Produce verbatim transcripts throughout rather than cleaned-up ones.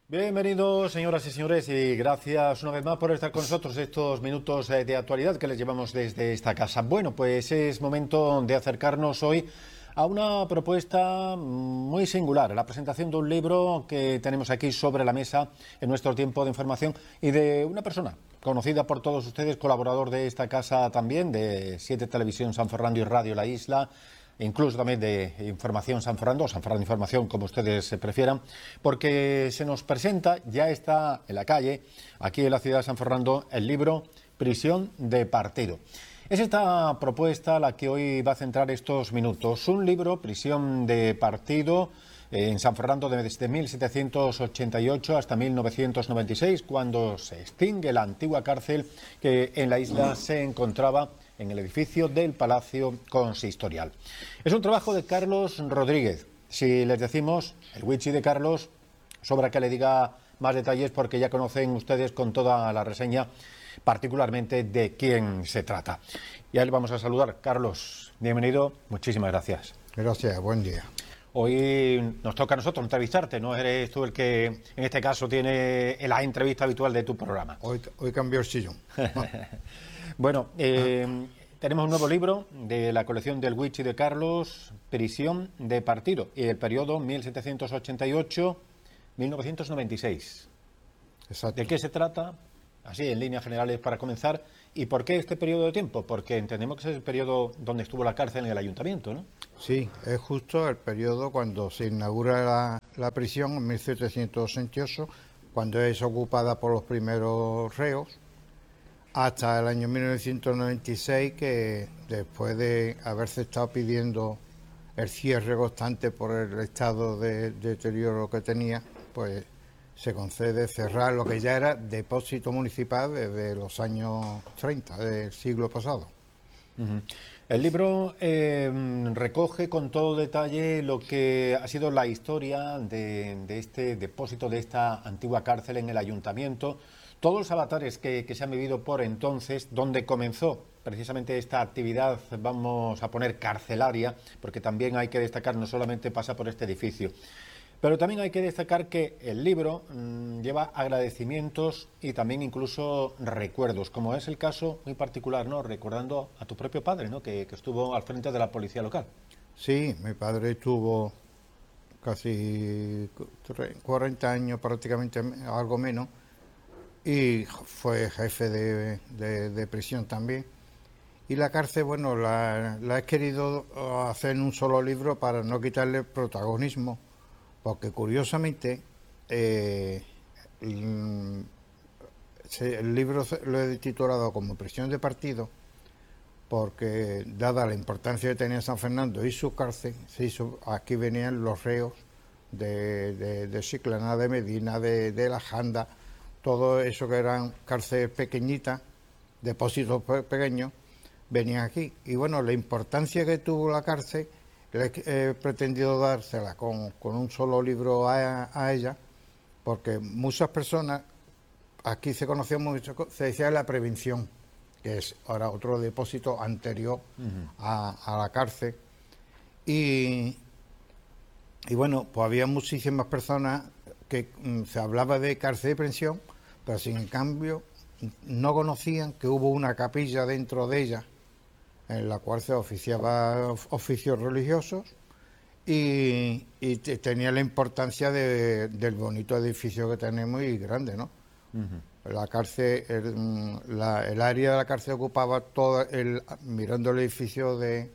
Bienvenidos, señoras y señores, y gracias una vez más por estar con nosotros estos minutos de actualidad que les llevamos desde esta casa. Bueno, pues es momento de acercarnos hoy a una propuesta muy singular, la presentación de un libro que tenemos aquí sobre la mesa en nuestro tiempo de información y de una persona conocida por todos ustedes, colaborador de esta casa también, de siete Televisión San Fernando y Radio La Isla, incluso también de Información San Fernando, o San Fernando Información, como ustedes prefieran, porque se nos presenta, ya está en la calle, aquí en la ciudad de San Fernando, el libro Prisión de Partido. Es esta propuesta la que hoy va a centrar estos minutos. Un libro, Prisión de Partido, en San Fernando desde mil setecientos ochenta y ocho hasta mil novecientos noventa y seis, cuando se extingue la antigua cárcel que en la isla se encontraba en el edificio del Palacio Consistorial. Es un trabajo de Carlos Rodríguez. Si les decimos el Wichi de Carlos, sobra que le diga más detalles porque ya conocen ustedes con toda la reseña particularmente de quién se trata. Y a él vamos a saludar. Carlos, bienvenido, muchísimas gracias. Gracias, buen día. Hoy nos toca a nosotros entrevistarte, no eres tú el que en este caso tiene la entrevista habitual de tu programa. Hoy, hoy cambió el sillón. Bueno, eh, tenemos un nuevo libro de la colección del Wichi de Carlos, Prisión de Partido, y el periodo mil setecientos ochenta y ocho a mil novecientos noventa y seis. Exacto. ¿De qué se trata? Así, en líneas generales para comenzar. ¿Y por qué este periodo de tiempo? Porque entendemos que es el periodo donde estuvo la cárcel en el ayuntamiento, ¿no? Sí, es justo el periodo cuando se inaugura la, la prisión en mil setecientos ochenta y ocho, cuando es ocupada por los primeros reos, hasta el año mil novecientos noventa y seis, que después de haberse estado pidiendo el cierre constante por el estado de deterioro que tenía, pues se concede cerrar lo que ya era depósito municipal desde los años treinta del siglo pasado. Uh-huh. El libro eh, recoge con todo detalle lo que ha sido la historia de, de este depósito, de esta antigua cárcel en el ayuntamiento, todos los avatares que, que se han vivido por entonces, donde comenzó precisamente esta actividad, vamos a poner carcelaria, porque también hay que destacar, no solamente pasa por este edificio, pero también hay que destacar que el libro mmm, lleva agradecimientos y también incluso recuerdos, como es el caso muy particular, ¿no? Recordando a tu propio padre, ¿no? Que, que estuvo al frente de la policía local. Sí, mi padre estuvo casi cuarenta años, prácticamente algo menos, y fue jefe de, de, de prisión también. Y la cárcel, bueno, la, la he querido hacer en un solo libro para no quitarle protagonismo, porque curiosamente eh, el, el libro lo he titulado como Prisión de Partido, porque dada la importancia que tenía San Fernando y su cárcel, se hizo, aquí venían los reos de, de, de Chiclana, de Medina, de, de La Janda, todo eso que eran cárceles pequeñitas, depósitos pequeños, venían aquí. Y bueno, la importancia que tuvo la cárcel, he eh, pretendido dársela con, con un solo libro a, a ella, porque muchas personas, aquí se conocía mucho, se decía la prevención, que es ahora otro depósito anterior uh-huh. a, a la cárcel, y, y bueno, pues había muchísimas personas que mm, se hablaba de cárcel de prisión, pero sin en cambio no conocían que hubo una capilla dentro de ella, en la cual se oficiaba oficios religiosos y, y tenía la importancia de, del bonito edificio que tenemos y grande, ¿no? Uh-huh. La cárcel, el, la, el área de la cárcel ocupaba todo el, mirando el edificio de,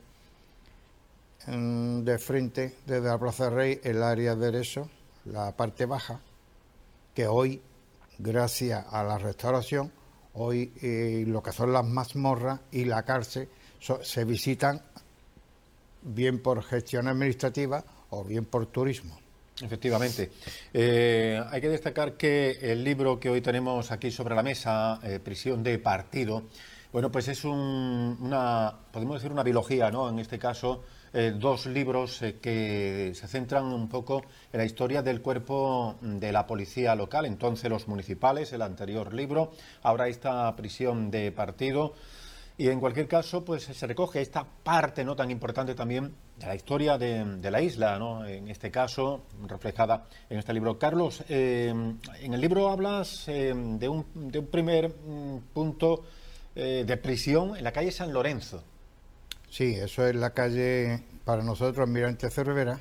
de frente, desde la Plaza del Rey, el área derecho, la parte baja, que hoy, gracias a la restauración, hoy eh, lo que son las mazmorras y la cárcel So, se visitan bien por gestión administrativa o bien por turismo. Efectivamente. Eh, hay que destacar que el libro que hoy tenemos aquí sobre la mesa, eh, Prisión de Partido, bueno, pues es un, una, podemos decir una biología, ¿no? En este caso, eh, dos libros eh, que se centran un poco en la historia del cuerpo de la policía local, entonces los municipales, el anterior libro, ahora esta Prisión de Partido. Y en cualquier caso, pues se recoge esta parte no tan importante también de la historia de, de la isla, ¿no? En este caso, reflejada en este libro. Carlos, eh, en el libro hablas eh, de, un, de un primer mm, punto eh, de prisión en la calle San Lorenzo. Sí, eso es la calle, para nosotros, Almirante Cervera.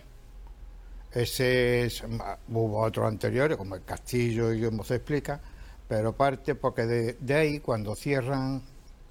Ese es, hubo otros anteriores, como el Castillo y como se explica, pero parte porque de, de ahí, cuando cierran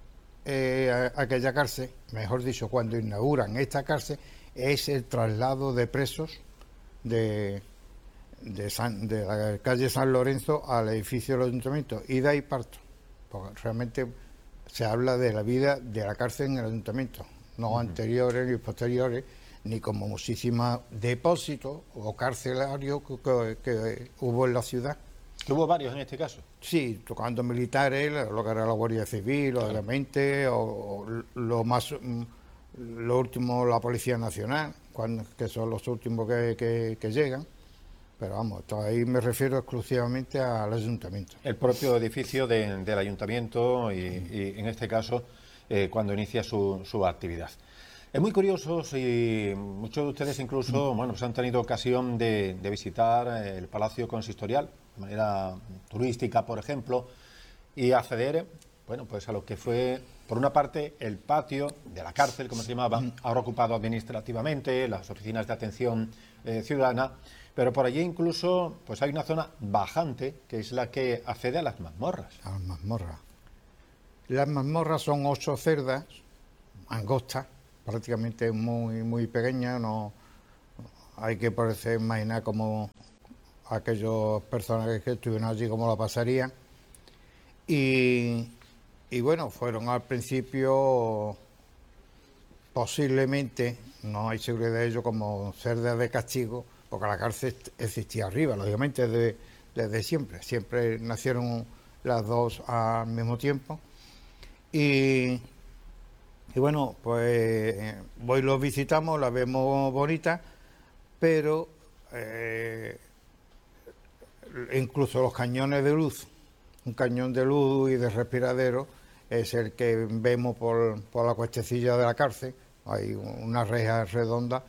eh, aquella cárcel, mejor dicho, cuando inauguran esta cárcel, es el traslado de presos de, de, San, de la calle San Lorenzo al edificio del ayuntamiento, y de ahí parto, porque realmente se habla de la vida de la cárcel en el ayuntamiento, no uh-huh. anteriores ni posteriores, ni como muchísimos depósitos o carcelarios que, que, que hubo en la ciudad. ¿Hubo varios en este caso? Sí, tocando militares, lo que era la Guardia Civil, claro. obviamente, o, o lo más, lo último, la Policía Nacional, cuando, que son los últimos que, que, que llegan. Pero vamos, ahí me refiero exclusivamente al ayuntamiento. El propio edificio de, del ayuntamiento y, y en este caso, eh, cuando inicia su, su actividad. Es muy curioso, y muchos de ustedes incluso bueno, pues han tenido ocasión de, de visitar el Palacio Consistorial de manera turística, por ejemplo, y acceder bueno, pues a lo que fue, por una parte, el patio de la cárcel, como se llamaba, ahora ocupado administrativamente, las oficinas de atención eh, ciudadana, pero por allí incluso pues hay una zona bajante, que es la que accede a las mazmorras. A las mazmorras. Las mazmorras son ocho cerdas, angostas, prácticamente muy muy pequeña, no hay que poderse imaginar como aquellos personajes que estuvieron allí cómo la pasarían, y, y bueno, fueron al principio posiblemente, no hay seguridad de ello, como cerdas de castigo, porque la cárcel existía arriba, lógicamente desde, desde siempre, siempre nacieron las dos al mismo tiempo, y Y bueno, pues hoy los visitamos, la vemos bonita, pero eh, incluso los cañones de luz, un cañón de luz y de respiradero es el que vemos por, por la cuestecilla de la cárcel, hay una reja redonda,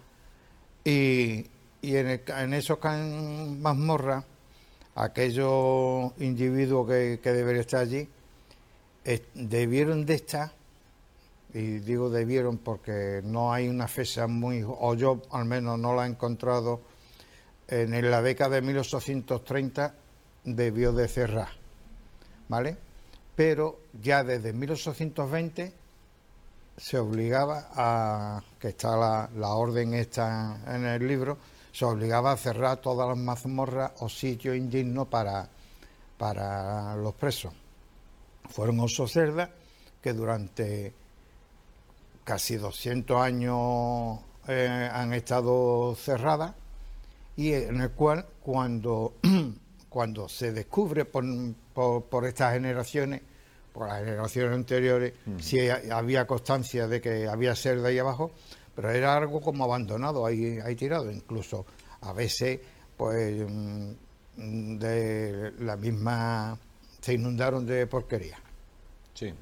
y, y en, el, en esos mazmorras, aquellos individuos que, que deberían estar allí, eh, debieron de estar. Y digo debieron porque no hay una fecha muy, o yo al menos no la he encontrado, en la década de mil ochocientos treinta debió de cerrar, ¿vale? Pero ya desde mil ochocientos veinte se obligaba a, que está la, la orden esta en el libro, se obligaba a cerrar todas las mazmorras o sitios indignos para, para los presos. Fueron ocho cerdas que durante casi doscientos años eh, han estado cerradas, y en el cual cuando, cuando se descubre por, por, por estas generaciones, por las generaciones anteriores, uh-huh. sí había constancia de que había cerda ahí abajo, pero era algo como abandonado, ahí, ahí tirado, incluso a veces pues de la misma se inundaron de porquería. Sí.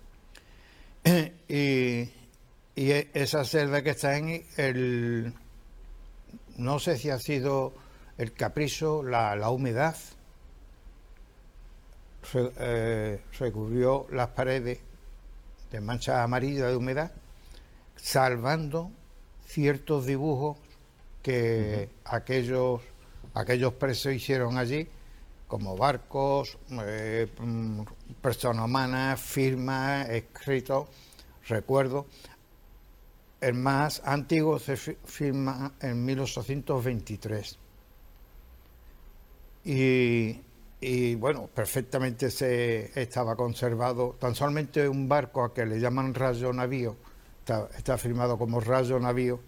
y Y esa cerda que está en el, no sé si ha sido el capricho, la, la humedad, re, eh, recubrió las paredes de manchas amarillas de humedad, salvando ciertos dibujos que uh-huh. aquellos, aquellos presos hicieron allí, como barcos, eh, personas humanas, firmas, escritos, recuerdos. El más antiguo se firma en mil ochocientos veintitrés. Y, y bueno, perfectamente se estaba conservado. Tan solamente un barco a que le llaman rayo navío, está, está firmado como rayo navío,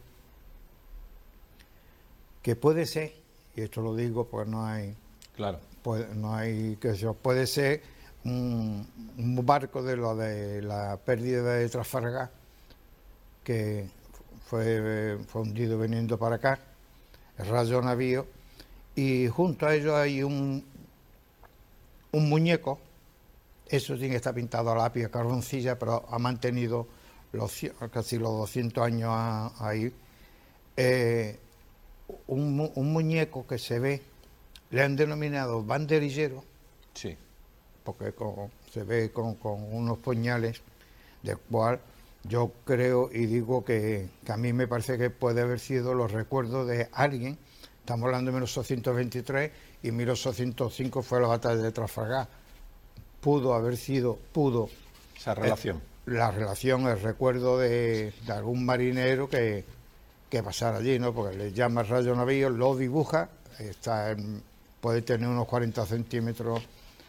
que puede ser, y esto lo digo porque no hay, claro, puede, no hay que eso, puede ser un, un barco de lo de la pérdida de Trafalgar, que fue, fue hundido viniendo para acá, el rayo navío, y junto a ello hay un, un muñeco, eso sí que está pintado a lápiz, carboncilla, pero ha mantenido los, casi los doscientos años ahí, eh, un, un muñeco que se ve, le han denominado banderillero, sí, porque con, se ve con, con unos puñales, del cual yo creo y digo que, que a mí me parece que puede haber sido los recuerdos de alguien. Estamos hablando de mil ochocientos veintitrés y mil ochocientos cinco fue la batalla de Trafalgar. Pudo haber sido, pudo... Esa relación. Eh, la relación, el recuerdo de, de algún marinero que, que pasara allí, ¿no? Porque le llama rayo navío, lo dibuja, está en, puede tener unos cuarenta centímetros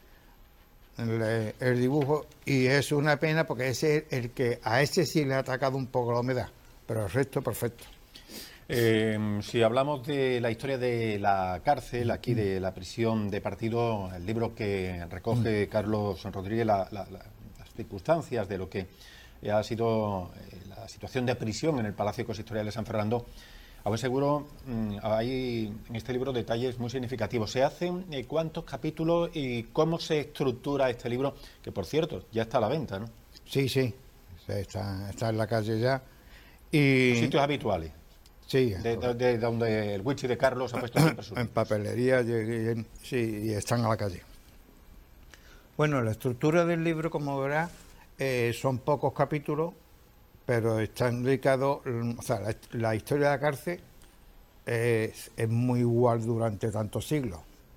el, el dibujo, y es una pena porque ese es el que a ese sí le ha atacado un poco la humedad, pero el resto perfecto. Eh, si hablamos de la historia de la cárcel, aquí de la prisión de partido, el libro que recoge Carlos Rodríguez, la, la, la, las circunstancias de lo que ha sido eh, la situación de prisión en el Palacio Consistorial de San Fernando, a buen seguro mmm, hay en este libro detalles muy significativos. ¿Se hacen eh, cuántos capítulos y cómo se estructura este libro? Que, por cierto, ya está a la venta, ¿no? Sí, sí, está, está en la calle ya. Y sitios habituales. Sí. De, de, de donde el Wichi de Carlos ha puesto siempre su... En papelería, y, y, sí, y están a la calle. Bueno, la estructura del libro, como verás, eh, son pocos capítulos, pero están dedicados, o sea, la, la historia de la cárcel es, es muy igual durante tantos siglos.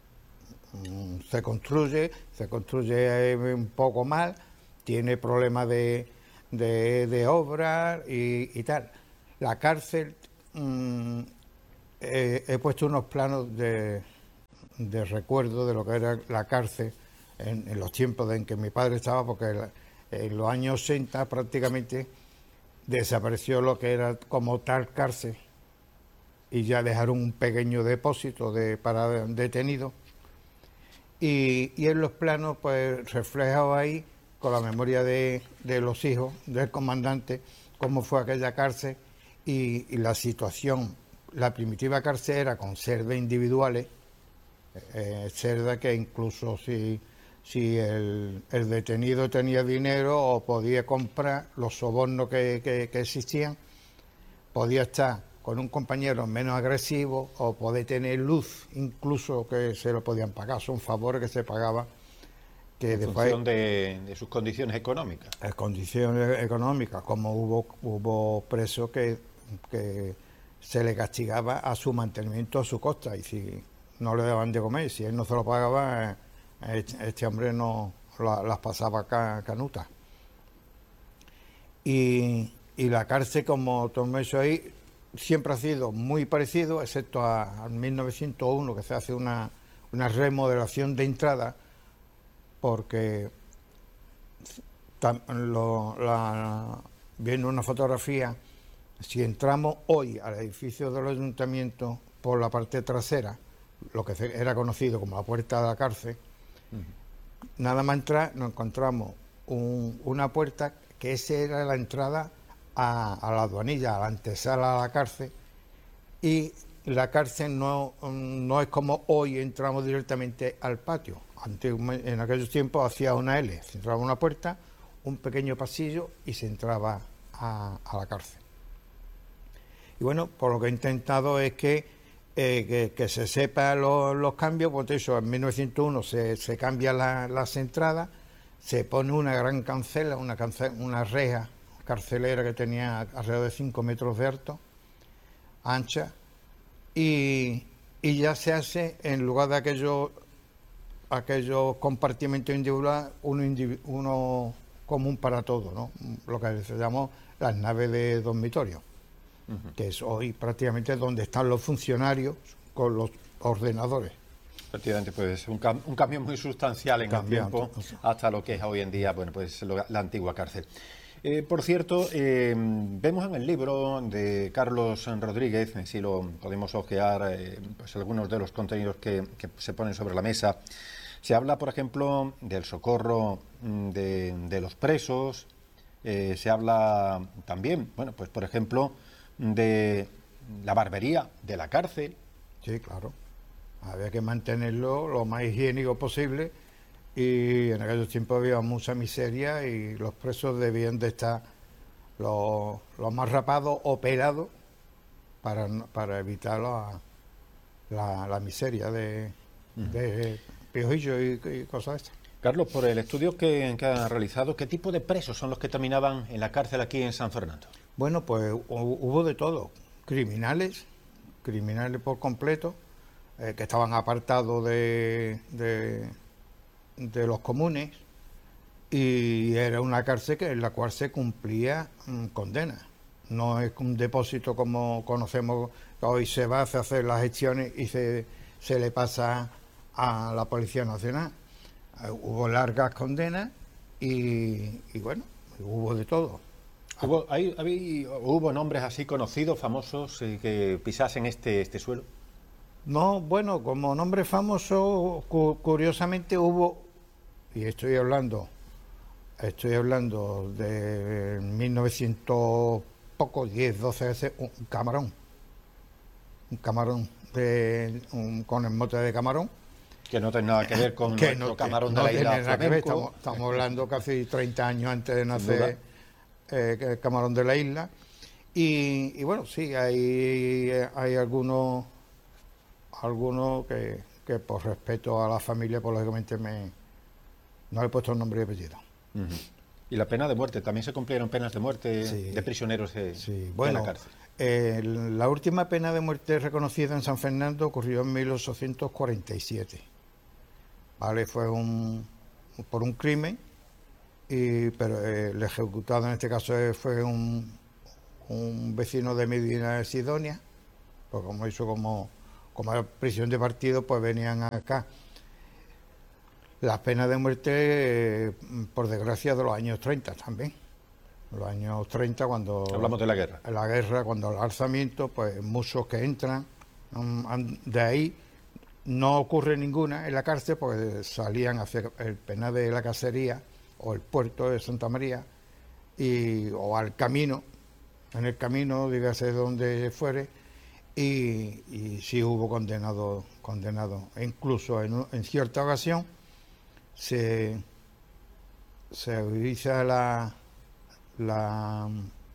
Se construye, se construye un poco mal, tiene problemas de, de, de obras y, y tal. La cárcel... Mm, eh, he puesto unos planos de, de recuerdo de lo que era la cárcel en, en los tiempos en que mi padre estaba, porque la, en los años ochenta prácticamente desapareció lo que era como tal cárcel y ya dejaron un pequeño depósito de, para detenidos, y, y en los planos pues reflejado ahí con la memoria de, de los hijos del comandante cómo fue aquella cárcel y, y la situación. La primitiva cárcel era con celdas individuales, eh, celdas que incluso si, si el, el detenido tenía dinero o podía comprar los sobornos que, que, que existían, podía estar con un compañero menos agresivo o poder tener luz, incluso que se lo podían pagar. Son favores que se pagaban. Que en después, función de, de sus condiciones económicas. Las condiciones económicas, como hubo, hubo presos que... que se le castigaba a su mantenimiento a su costa, y si no le daban de comer, si él no se lo pagaba, este hombre no la, las pasaba canutas. Y, y la cárcel, como todo eso ahí, siempre ha sido muy parecido, excepto a, a mil novecientos uno, que se hace una, una remodelación de entrada, porque tam, lo, la, viendo una fotografía, si entramos hoy al edificio del ayuntamiento por la parte trasera, lo que era conocido como la puerta de la cárcel, uh-huh. Nada más entrar nos encontramos un, una puerta que esa era la entrada a, a la aduanilla, a la antesala a la cárcel, y la cárcel no, no es como hoy entramos directamente al patio. Antes, en aquellos tiempos hacía una L, se entraba una puerta, un pequeño pasillo y se entraba a, a la cárcel. Y bueno, por lo que he intentado es que, eh, que, que se sepan los, los cambios. Por eso en mil novecientos uno se, se cambian la, las entradas, se pone una gran cancela, una, cancel, una reja carcelera que tenía alrededor de cinco metros de alto, ancha, y, y ya se hace, en lugar de aquellos aquellos compartimentos individuales, uno, individu uno común para todos, ¿no? Lo que se llamó las naves de dormitorio. Uh-huh. Que es hoy prácticamente donde están los funcionarios con los ordenadores. Efectivamente, pues un, cam un cambio muy sustancial en Cambiando. el tiempo hasta lo que es hoy en día, bueno, pues lo, la antigua cárcel. Eh, por cierto, eh, vemos en el libro de Carlos Rodríguez, si lo podemos ojear, eh, pues algunos de los contenidos que, que se ponen sobre la mesa. Se habla, por ejemplo, del socorro de, de los presos, eh, se habla también, bueno, pues por ejemplo, de la barbería de la cárcel. Sí, claro. Había que mantenerlo lo más higiénico posible, y en aquellos tiempos había mucha miseria y los presos debían de estar lo, lo más rapados, operados, para, para evitar la, la, la miseria de, uh-huh. de piojillos y, y cosas estas. Carlos, por el estudio que, que ha realizado, ¿qué tipo de presos son los que terminaban en la cárcel aquí en San Fernando? Bueno, pues hubo de todo. Criminales, criminales por completo, eh, que estaban apartados de, de, de los comunes, y era una cárcel que, en la cual se cumplía mmm, condena. No es un depósito como conocemos, que hoy se va a hacer las gestiones y se, se le pasa a la Policía Nacional. Hubo largas condenas y, y bueno, hubo de todo. ¿Hubo, hay, hay, ¿Hubo nombres así conocidos, famosos, eh, que pisasen este, este suelo? No, bueno, como nombre famoso, cu curiosamente hubo, y estoy hablando, estoy hablando de mil novecientos, poco, diez, doce veces, un camarón. Un camarón de, un, con el mote de camarón. Que no tiene nada que ver con que nuestro no, camarón de no la isla Flamenco. Estamos, estamos hablando casi treinta años antes de nacer eh, el camarón de la isla. Y, y bueno, sí, hay, hay algunos algunos que, que por respeto a la familia, pues lógicamente me, no le he puesto el nombre y apellido. Uh-huh. Y la pena de muerte, también se cumplieron penas de muerte sí, de prisioneros de, sí. Bueno, de la cárcel. Eh, la última pena de muerte reconocida en San Fernando ocurrió en mil ochocientos cuarenta y siete. Vale, fue un por un crimen, y, pero eh, el ejecutado en este caso fue un, un vecino de Medina de Sidonia, pues como hizo como, como era prisión de partido, pues venían acá. Las penas de muerte, eh, por desgracia, de los años treinta también. Los años treinta, cuando... Hablamos de la guerra. La guerra, cuando el alzamiento, pues muchos que entran de ahí. No ocurre ninguna en la cárcel porque salían hacia el penal de la cacería o el puerto de Santa María y, o al camino, en el camino, dígase donde fuere, y, y sí hubo condenados, condenados. E incluso en, en cierta ocasión se, se utiliza la, la,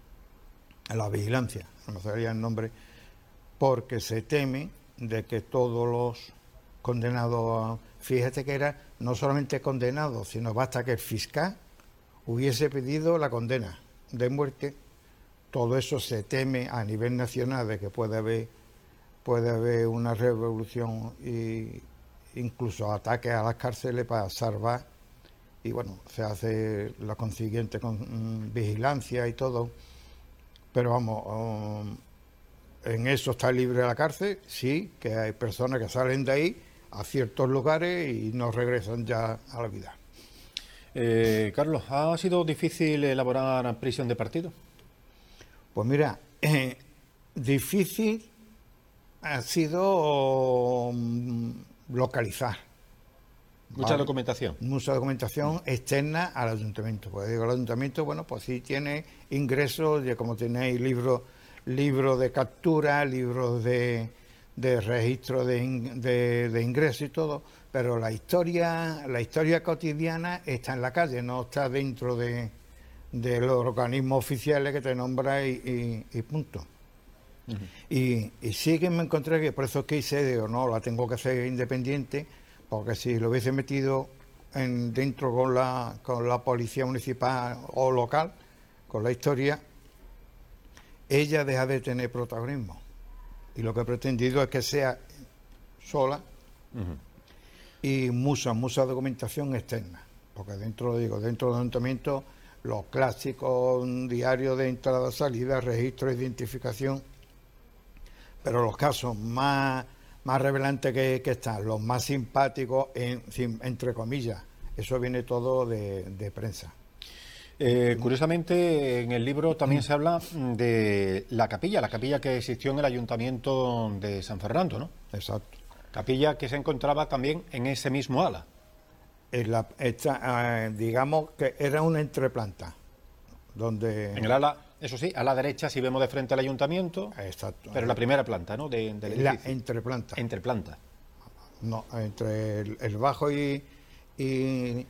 la vigilancia, no sabía el nombre, porque se teme de que todos los condenado, fíjate que era no solamente condenado, sino basta que el fiscal hubiese pedido la condena de muerte. Todo eso se teme a nivel nacional de que puede haber puede haber una revolución e incluso ataques a las cárceles para salvar, y bueno, se hace la consiguiente con um, vigilancia y todo, pero vamos, um, en eso está libre la cárcel, sí, que hay personas que salen de ahí a ciertos lugares y no regresan ya a la vida. Eh, Carlos, ¿ha sido difícil elaborar prisión de partido? Pues mira, eh, difícil ha sido um, localizar. Mucha ¿vale? documentación. Mucha documentación externa al ayuntamiento. Pues digo, el ayuntamiento, bueno, pues sí tiene ingresos, ya como tenéis libros libros de captura, libros de de registro de, de, de ingresos y todo, pero la historia la historia cotidiana está en la calle, no está dentro de, de los organismos oficiales que te nombra y, y, y punto. Uh-huh. y, y sí que me encontré que por eso es que hice, digo, no, la tengo que hacer independiente, porque si lo hubiese metido en, dentro con la, con la policía municipal o local, con la historia, ella deja de tener protagonismo. Y lo que he pretendido es que sea sola uh-huh. y mucha, mucha documentación externa. Porque dentro, digo, dentro del ayuntamiento, los clásicos, un diario de entrada, salida, registro, identificación, pero los casos más, más revelantes que, que están, los más simpáticos, en, entre comillas, eso viene todo de, de prensa. Eh, curiosamente, en el libro también se habla de la capilla, la capilla que existió en el Ayuntamiento de San Fernando, ¿no? Exacto. Capilla que se encontraba también en ese mismo ala. En la, esta, eh, digamos que era una entreplanta, donde... En el ala, eso sí, a la derecha si vemos de frente al Ayuntamiento, exacto, pero la primera planta, ¿no? De, del la entreplanta. Entreplanta. No, entre el, el bajo y... y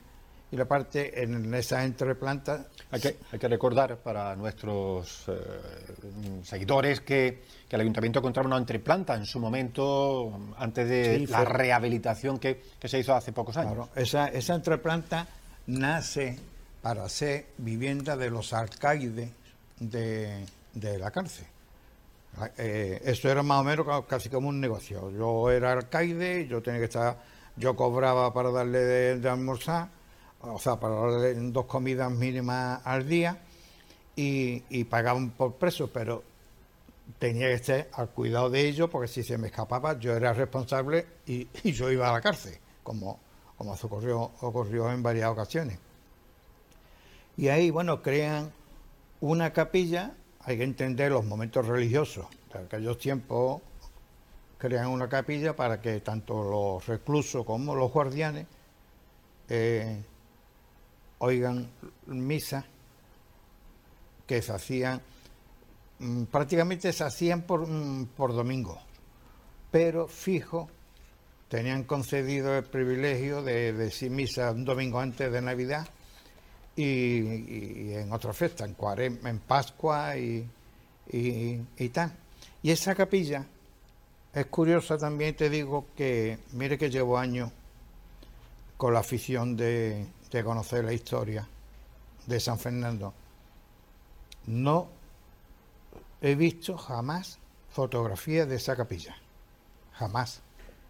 y la parte en esa entreplanta. Hay que, hay que recordar para nuestros eh, seguidores que, que el Ayuntamiento contaba una entreplanta en su momento, antes de Sí, la fue- rehabilitación que, que se hizo hace pocos años. Claro, esa, esa entreplanta nace para ser vivienda de los alcaides de, de la cárcel. Eh, eso era más o menos ca- casi como un negocio. Yo era alcaide, yo tenía que estar, yo cobraba para darle de, de almorzar, o sea, para darle dos comidas mínimas al día y, y pagaban por preso, pero tenía que estar al cuidado de ellos porque si se me escapaba yo era responsable y, y yo iba a la cárcel, como, como se ocurrió, ocurrió en varias ocasiones. Y ahí, bueno, crean una capilla, hay que entender los momentos religiosos de aquellos tiempos, crean una capilla para que tanto los reclusos como los guardianes eh, oigan misa que se hacían, mm, prácticamente se hacían por, mm, por domingo, pero fijo, tenían concedido el privilegio de decir misa un domingo antes de Navidad y, y- y en otras fiestas, en Cuaresma, en Pascua y, y, y tal. Y esa capilla es curiosa también, te digo, que mire que llevo años con la afición de, de conocer la historia de San Fernando. No he visto jamás fotografías de esa capilla, jamás.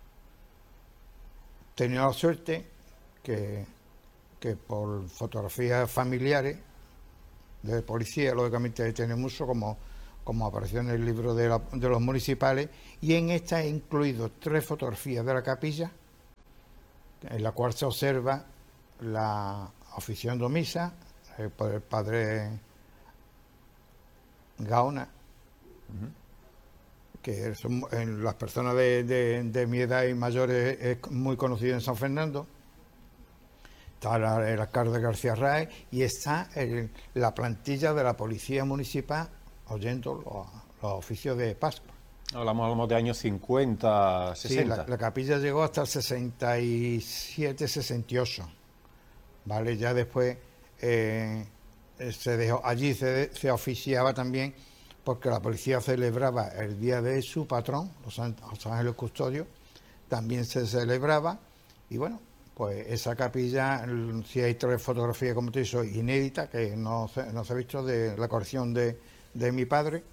He tenido la suerte que, que por fotografías familiares de policía, lógicamente tiene mucho, como, como apareció en el libro de, la- de los municipales, y en esta he incluido tres fotografías de la capilla, en la cual se observa la oficiando misa eh, por el padre Gaona, que son, en las personas de, de- de mi edad y mayores es muy conocido en San Fernando. Está la- el alcalde García Rae y está el- la plantilla de la policía municipal oyendo los, los oficios de Pascua. Hablamos, hablamos de años cincuenta, Sí, sesenta. la, la capilla llegó hasta el sesenta y siete, sesenta y ocho. ¿Vale? Ya después eh, se dejó, allí se, se oficiaba también porque la policía celebraba el día de su patrón, los, San- los Ángeles Custodios, también se celebraba y bueno, pues esa capilla, l- si hay tres fotografías, como te he dicho, inéditas, que no se, no se ha visto, de la colección de, de mi padre,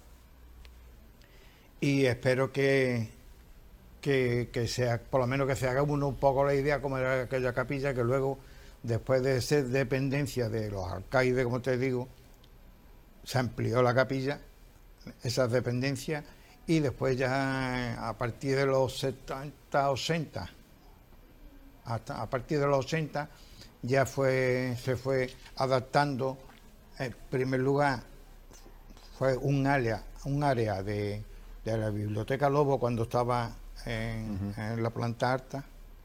y espero que, que, que sea, por lo menos que se haga uno un poco la idea cómo era aquella capilla, que luego, después de ser dependencia de los alcaides, como te digo, se amplió la capilla, esas dependencias, y después ya a partir de los setenta, ochenta, hasta a partir de los ochenta ya fue, se fue adaptando. En primer lugar fue un área, un área de, de la Biblioteca Lobo cuando estaba en, uh-huh. en la planta alta,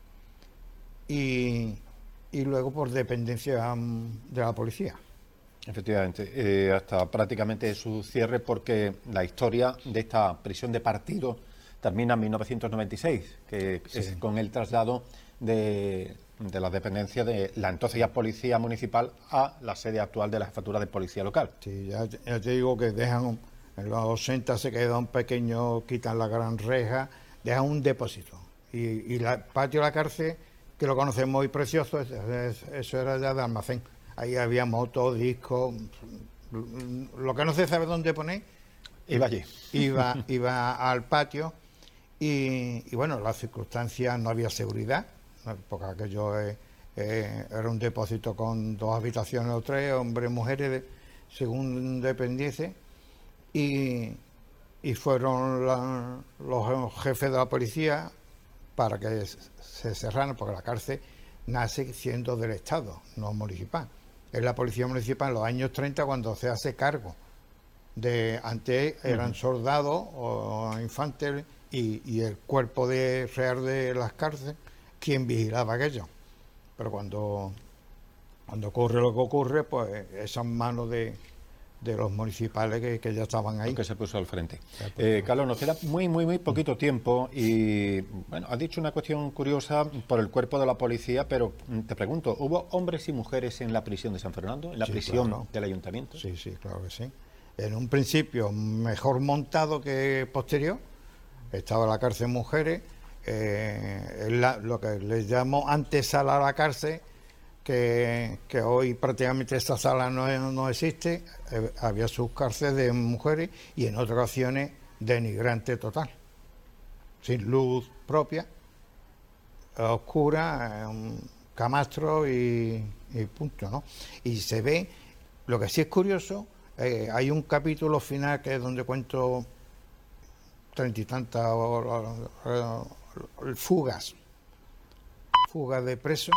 y, y luego por dependencia um, de la policía. Efectivamente, eh, hasta prácticamente su cierre, porque la historia de esta prisión de partido termina en mil novecientos noventa y seis, que sí. es con el traslado de, de la dependencia de la entonces ya Policía Municipal a la sede actual de la Jefatura de Policía Local. Sí, ya, ya te digo que dejan, un, en los ochenta se queda un pequeño, quitan la gran reja, dejan un depósito. Y, y el patio de la cárcel, que lo conocemos muy precioso, es, es, eso era ya de almacén. Ahí había motos, discos, lo que no se sabe dónde poner, iba allí. Iba, iba al patio y, y bueno, las circunstancias, no había seguridad, porque aquello eh, eh, era un depósito con dos habitaciones o tres, hombres y mujeres, según dependiese, y, y fueron la, los jefes de la policía para que se cerraran, porque la cárcel nace siendo del Estado, no municipal. Es la policía municipal en los años treinta cuando se hace cargo de, antes eran uh-huh. soldados o infantes y, y el cuerpo de real de las cárceles quien vigilaba aquello. Pero cuando, cuando ocurre lo que ocurre, pues esas manos de, de los municipales que, que ya estaban ahí. Que se puso al frente. Eh, Carlos, nos queda muy, muy, muy poquito tiempo y, bueno, has dicho una cuestión curiosa por el cuerpo de la policía, pero te pregunto, ¿hubo hombres y mujeres en la prisión de San Fernando, en la sí, prisión claro. del ayuntamiento? Sí, sí, claro que sí. En un principio mejor montado que posterior, estaba la cárcel mujeres, eh, la, lo que les llamo antesala a la cárcel, Que, que hoy prácticamente esta sala no, no existe, eh, había sus cárceles de mujeres y en otras ocasiones denigrante total, sin luz propia, oscura, un camastro y, y punto, ¿no? Y se ve, lo que sí es curioso, eh, hay un capítulo final que es donde cuento treinta y tantas fugas, fugas de presos.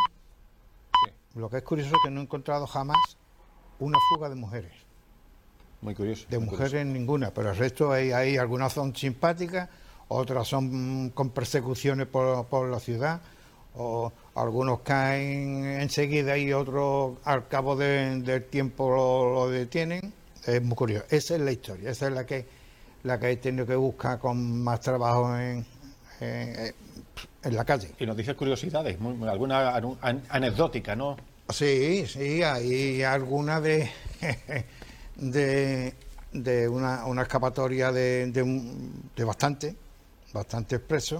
Lo que es curioso es que no he encontrado jamás una fuga de mujeres. Muy curioso. De muy mujeres curioso. ninguna, pero el resto hay, hay algunas son simpáticas, otras son con persecuciones por, por la ciudad, o algunos caen enseguida y otros al cabo de, del tiempo lo, lo detienen. Es muy curioso. Esa es la historia, esa es la que la que he tenido que buscar con más trabajo en, en, en la calle. Y nos dices curiosidades, muy, alguna an, anecdótica, ¿no? Sí, sí, hay alguna de de, de una, una escapatoria de, de, un, de bastante, bastantes presos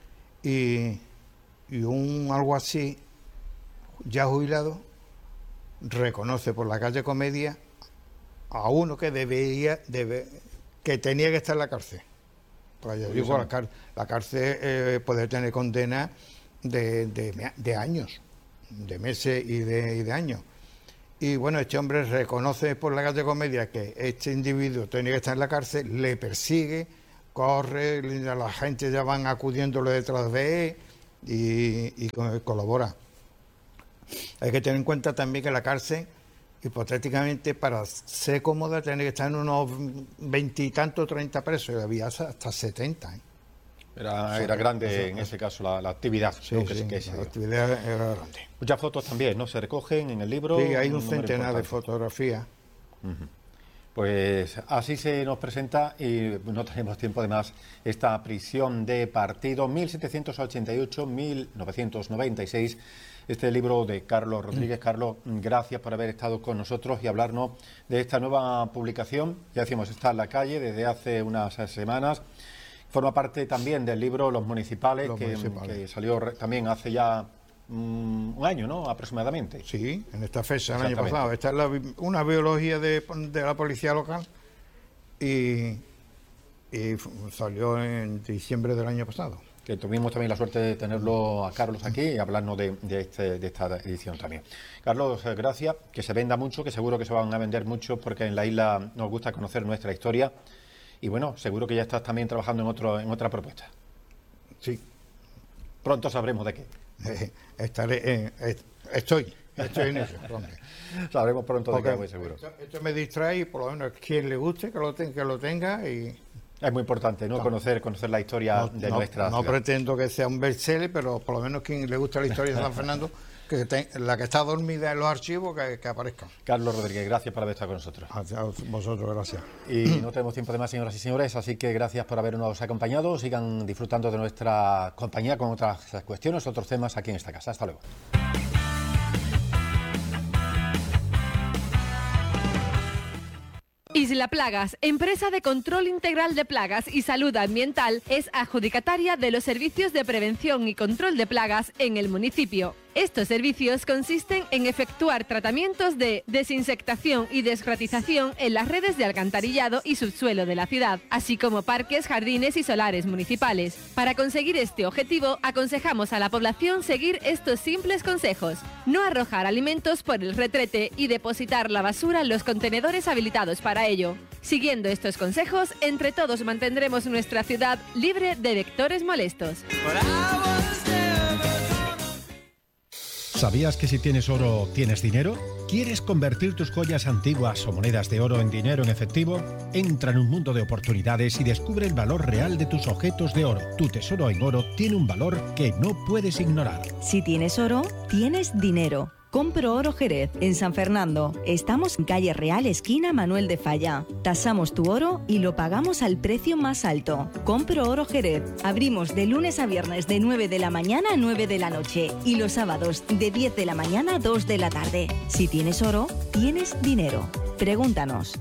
y, y un algo así ya jubilado reconoce por la calle Comedia a uno que debería, debe, que tenía que estar en la cárcel. Pues yo digo, la, car la cárcel eh, puede tener condena de, de, de años, de meses y de, y de años. Y bueno, este hombre reconoce por la calle Comedia que este individuo tenía que estar en la cárcel, le persigue, corre, la gente ya van acudiéndole detrás de él y, y colabora. Hay que tener en cuenta también que la cárcel, hipotéticamente, para ser cómoda, tiene que estar en unos veintitantos, treinta presos, y había hasta setenta. ¿eh? Era, o sea, era grande o sea, en ese caso la, la actividad. Sí, ¿no? que, sí, que la actividad era grande. Muchas fotos también, ¿no? Se recogen en el libro. Sí, hay un, un centenar de fotografías. Uh-huh. Pues así se nos presenta, y no tenemos tiempo de más, esta prisión de partido mil setecientos ochenta y ocho a mil novecientos noventa y seis. Este libro de Carlos Rodríguez. Carlos, gracias por haber estado con nosotros y hablarnos de esta nueva publicación. Ya decimos, está en la calle desde hace unas semanas. Forma parte también del libro Los Municipales, Los que, municipales. que salió también hace ya um, un año, ¿no? Aproximadamente. Sí, en esta fecha, el año pasado. Esta es la, una biología de, de la policía local y, y salió en diciembre del año pasado. Que tuvimos también la suerte de tenerlo a Carlos aquí y hablarnos de, de, este, de esta edición también. Carlos, gracias, que se venda mucho, que seguro que se van a vender mucho porque en la isla nos gusta conocer nuestra historia y bueno, seguro que ya estás también trabajando en, otro, en otra propuesta. Sí. Pronto sabremos de qué. Eh, estaré, eh, estoy, estoy en eso. Sabremos pronto porque de qué, muy seguro. Esto, esto me distrae y por lo menos quien le guste que lo, ten, que lo tenga y... Es muy importante, ¿no? no. Conocer, conocer la historia no, de no, nuestra No ciudad. pretendo que sea un bestseller, pero por lo menos quien le gusta la historia de San Fernando, que te, la que está dormida en los archivos, que, que aparezca. Carlos Rodríguez, gracias por haber estado con nosotros. A vosotros, gracias. Y no tenemos tiempo de más, señoras y señores, así que gracias por habernos acompañado. Sigan disfrutando de nuestra compañía con otras cuestiones, otros temas aquí en esta casa. Hasta luego. Isla Plagas, empresa de control integral de plagas y salud ambiental, es adjudicataria de los servicios de prevención y control de plagas en el municipio. Estos servicios consisten en efectuar tratamientos de desinsectación y desgratización en las redes de alcantarillado y subsuelo de la ciudad, así como parques, jardines y solares municipales. Para conseguir este objetivo, aconsejamos a la población seguir estos simples consejos: no arrojar alimentos por el retrete y depositar la basura en los contenedores habilitados para ello. Siguiendo estos consejos, entre todos mantendremos nuestra ciudad libre de vectores molestos. ¿Sabías que si tienes oro, tienes dinero? ¿Quieres convertir tus joyas antiguas o monedas de oro en dinero en efectivo? Entra en un mundo de oportunidades y descubre el valor real de tus objetos de oro. Tu tesoro en oro tiene un valor que no puedes ignorar. Si tienes oro, tienes dinero. Compro Oro Jerez, en San Fernando. Estamos en calle Real, esquina Manuel de Falla. Tasamos tu oro y lo pagamos al precio más alto. Compro Oro Jerez. Abrimos de lunes a viernes de nueve de la mañana a nueve de la noche y los sábados de diez de la mañana a dos de la tarde. Si tienes oro, tienes dinero. Pregúntanos.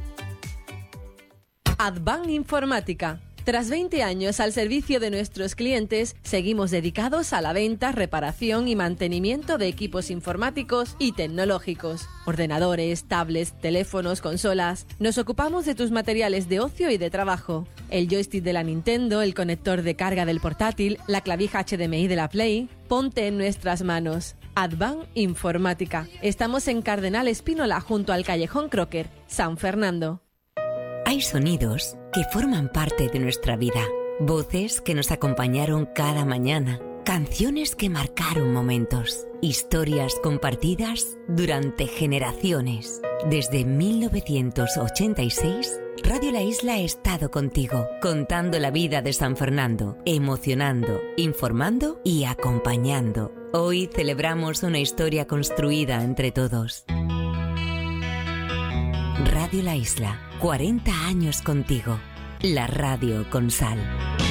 Advan Informática. Tras veinte años al servicio de nuestros clientes, seguimos dedicados a la venta, reparación y mantenimiento de equipos informáticos y tecnológicos. Ordenadores, tablets, teléfonos, consolas. Nos ocupamos de tus materiales de ocio y de trabajo. El joystick de la Nintendo, el conector de carga del portátil, la clavija H D M I de la Play. Ponte en nuestras manos. Advan Informática. Estamos en Cardenal Espínola, junto al Callejón Crocker, San Fernando. Hay sonidos que forman parte de nuestra vida, voces que nos acompañaron cada mañana, canciones que marcaron momentos, historias compartidas durante generaciones. Desde mil novecientos ochenta y seis, Radio La Isla ha estado contigo, contando la vida de San Fernando, emocionando, informando y acompañando. Hoy celebramos una historia construida entre todos. Radio La Isla, cuarenta años contigo. La radio con sal.